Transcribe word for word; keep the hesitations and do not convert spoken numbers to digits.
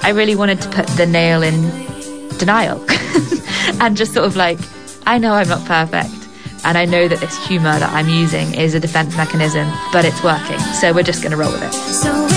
I really wanted to put the nail in denial and just sort of like, I know I'm not perfect, and I know that this humour that I'm using is a defence mechanism, but it's working, so we're just going to roll with it. So